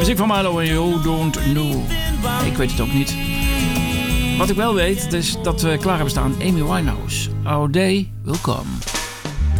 Muziek van Milo en You Don't Know. Ik weet het ook niet. Wat ik wel weet, is dat we klaar hebben staan Amy Winehouse. Our Day Will Come.